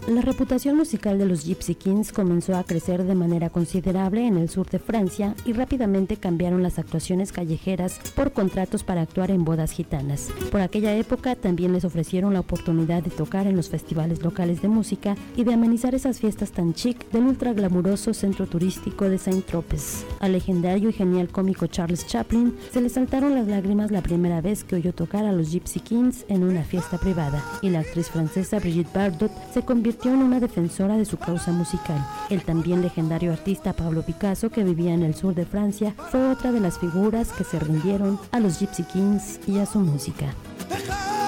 La reputación musical de los Gypsy Kings comenzó a crecer de manera considerable en el sur de Francia y rápidamente cambiaron las actuaciones callejeras por contratos para actuar en bodas gitanas. Por aquella época también les ofrecieron la oportunidad de tocar en los festivales locales de música y de amenizar esas fiestas tan chic del ultra glamuroso centro turístico de Saint-Tropez. Al legendario y genial cómico Charles Chaplin se le saltaron las lágrimas la primera vez que oyó tocar a los Gypsy Kings en una fiesta privada, y la actriz francesa Brigitte Bardot se convirtió en una defensora de su causa musical. El también legendario artista Pablo Picasso, que vivía en el sur de Francia, fue otra de las figuras que se rindieron a los Gypsy Kings y a su música.